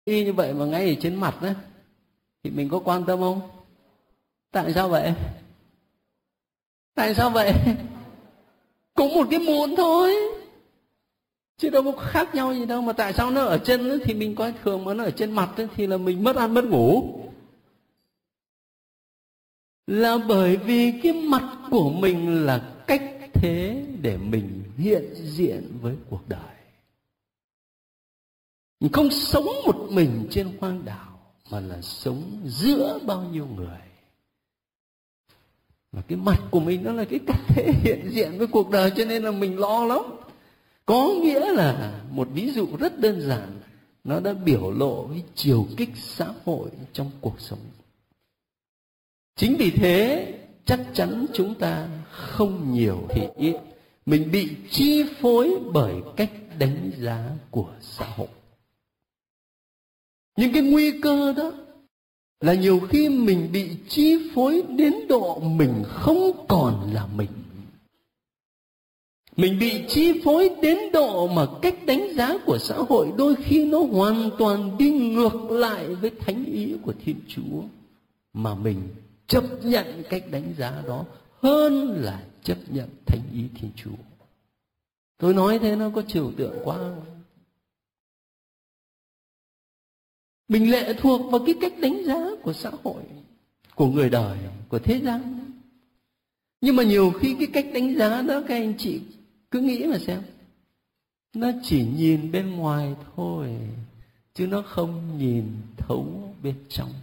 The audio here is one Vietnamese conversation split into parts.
Y như vậy mà ngay ở trên mặt đấy thì mình có quan tâm không? Tại sao vậy? Tại sao vậy? Cũng một cái mụn thôi, chứ đâu có khác nhau gì đâu. Mà tại sao nó ở chân thì mình coi thường, mà nó ở trên mặt thì là mình mất ăn mất ngủ? Là bởi vì cái mặt của mình là cách thế để mình hiện diện với cuộc đời. Mình không sống một mình trên hoang đảo, mà là sống giữa bao nhiêu người. Và cái mặt của mình nó là cái cách thế hiện diện với cuộc đời, cho nên là mình lo lắm. Có nghĩa là một ví dụ rất đơn giản, nó đã biểu lộ cái chiều kích xã hội trong cuộc sống. Chính vì thế chắc chắn chúng ta không nhiều thì ít, mình bị chi phối bởi cách đánh giá của xã hội. Nhưng cái nguy cơ đó là nhiều khi mình bị chi phối đến độ mình không còn là mình. Mình bị chi phối đến độ mà cách đánh giá của xã hội đôi khi nó hoàn toàn đi ngược lại với thánh ý của Thiên Chúa, mà mình chấp nhận cách đánh giá đó hơn là chấp nhận thánh ý Thiên Chúa. Tôi nói thế nó có trừu tượng quá. Mình lệ thuộc vào cái cách đánh giá của xã hội, của người đời, của thế gian. Nhưng mà nhiều khi cái cách đánh giá đó các anh chị cứ nghĩ mà xem, nó chỉ nhìn bên ngoài thôi, chứ nó không nhìn thấu bên trong.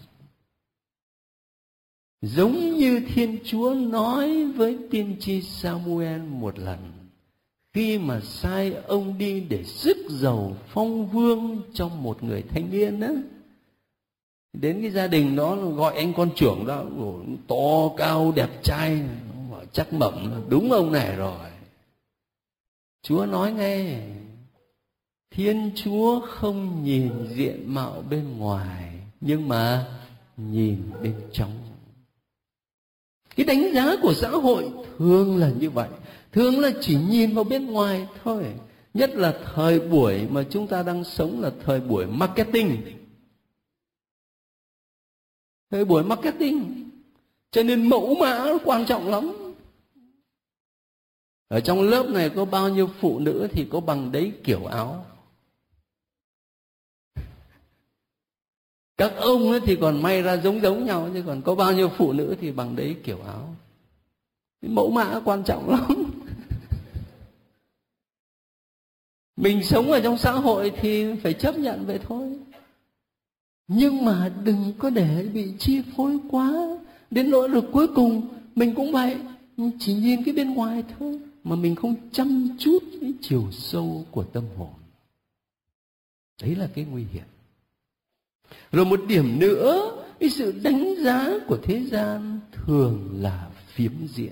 Giống như Thiên Chúa nói với tiên tri Samuel một lần, khi mà sai ông đi để rước dầu phong vương cho một người thanh niên đó. Đến cái gia đình đó gọi anh con trưởng đó, to cao đẹp trai, chắc mẩm đúng ông này rồi. Chúa nói ngay, Thiên Chúa không nhìn diện mạo bên ngoài, nhưng mà nhìn bên trong. Cái đánh giá của xã hội thường là như vậy, thường là chỉ nhìn vào bên ngoài thôi. Nhất là thời buổi mà chúng ta đang sống là thời buổi marketing. Thời buổi marketing, cho nên mẫu mã nó quan trọng lắm. Ở trong lớp này có bao nhiêu phụ nữ thì có bằng đấy kiểu áo. Các ông ấy thì còn may ra giống nhau, chứ còn có bao nhiêu phụ nữ thì bằng đấy kiểu áo. Cái mẫu mã quan trọng lắm. Mình sống ở trong xã hội thì phải chấp nhận vậy thôi. Nhưng mà đừng có để bị chi phối quá, đến nỗi là cuối cùng mình cũng vậy, chỉ nhìn cái bên ngoài thôi, mà mình không chăm chút cái chiều sâu của tâm hồn. Đấy là cái nguy hiểm. Rồi một điểm nữa, cái sự đánh giá của thế gian thường là phiếm diện.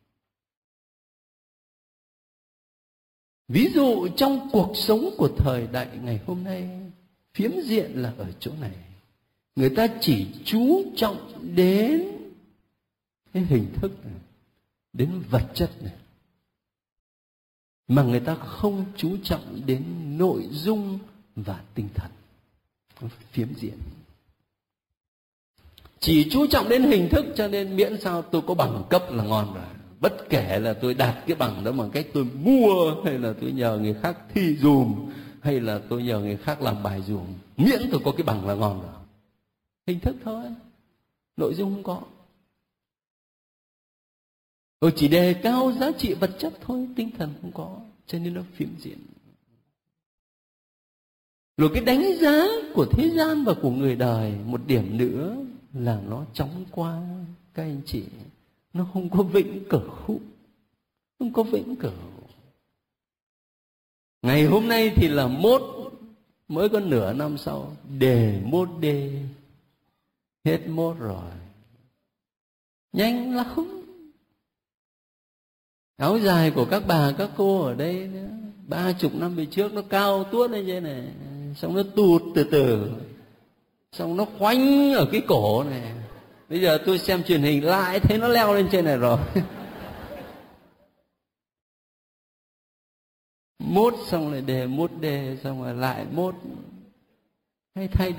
Ví dụ trong cuộc sống của thời đại ngày hôm nay, phiếm diện là ở chỗ này. Người ta chỉ chú trọng đến cái hình thức này, đến vật chất này, mà người ta không chú trọng đến nội dung và tinh thần. Phiếm diện. Chỉ chú trọng đến hình thức, cho nên miễn sao tôi có bằng cấp là ngon rồi. Bất kể là tôi đạt cái bằng đó bằng cách tôi mua, hay là tôi nhờ người khác thi dùm, hay là tôi nhờ người khác làm bài dùm, miễn tôi có cái bằng là ngon rồi. Hình thức thôi, nội dung không có. Rồi chỉ đề cao giá trị vật chất thôi, tinh thần không có, cho nên nó phiếm diện. Rồi cái đánh giá của thế gian và của người đời, một điểm nữa là nó chóng qua các anh chị. Nó không có vĩnh cửu, không có vĩnh cửu. Ngày hôm nay thì là mốt, mới có nửa năm sau đề mốt đê, hết mốt rồi, nhanh lắm. Áo dài của các bà các cô ở đây nữa, 30 năm về trước nó cao tuốt lên trên này, xong nó tụt từ từ, xong nó khoanh ở cái cổ này. Bây giờ tôi xem truyền hình lại thấy nó leo lên trên này rồi. Mốt xong lại đề mốt đề, xong rồi lại mốt, hay thay